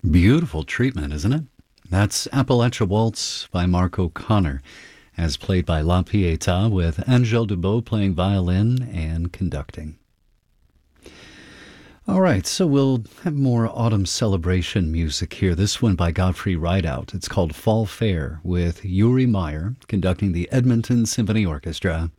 Beautiful treatment, isn't it? That's Appalachia Waltz by Mark O'Connor, as played by La Pietà, with Angèle Dubot playing violin and conducting. All right, so we'll have more autumn celebration music here. This one by Godfrey Rideout. It's called Fall Fair, with Uri Meyer conducting the Edmonton Symphony Orchestra.